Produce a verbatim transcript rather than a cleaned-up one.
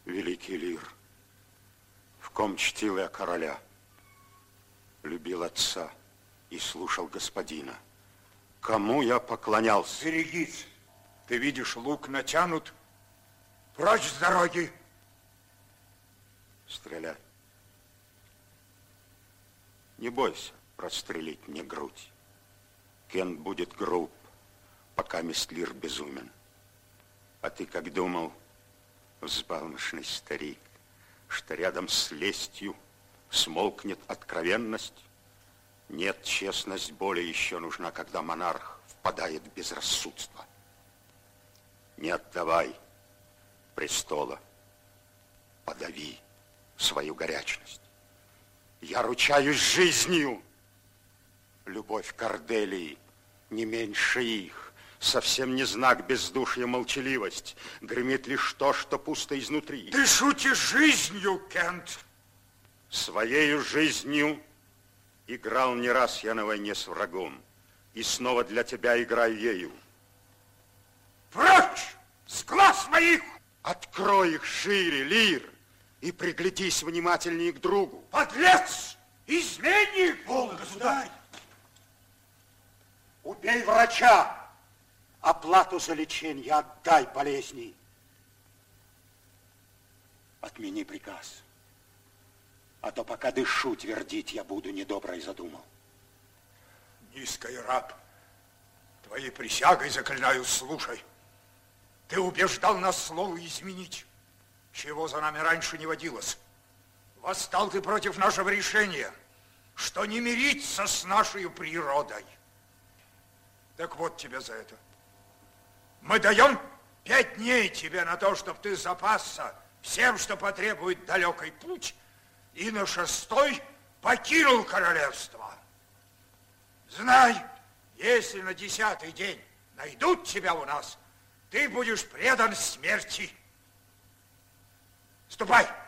Великий Лир, в ком чтил я короля, любил отца и слушал господина. Кому я поклонялся? Берегись, ты видишь, лук натянут. Прочь с дороги. Стреляй. Не бойся прострелить мне грудь. Кент будет груб, пока Лир безумен. А ты как думал, взбалмошный старик, что рядом с лестью смолкнет откровенность? Нет, честность более еще нужна, когда монарх впадает в безрассудство. Не отдавай престола, подави свою горячность. Я ручаюсь жизнью. Любовь Корделии не меньше их. Совсем не знак бездушья молчаливость. Гремит лишь то, что пусто изнутри. Ты шутишь жизнью, Кент. Своею жизнью играл не раз я на войне с врагом. И снова для тебя играю ею. Прочь с глаз моих! Открой их шире, Лир, и приглядись внимательнее к другу. Подлец! Изменник! Полно, государь! Убей врача! Оплату за лечение отдай болезни. Отмени приказ. А то пока дышу, твердить я буду, недоброй задумал. Низкий раб, твоей присягой заклинаю, слушай. Ты убеждал нас слово изменить, чего за нами раньше не водилось. Восстал ты против нашего решения, что не мириться с нашей природой. Так вот тебе за это. Мы даем пять дней тебе на то, чтобы ты запасся всем, что потребует далекий путь, и на шестой покинул королевство. Знай, если на десятый день найдут тебя у нас, ты будешь предан смерти. Ступай!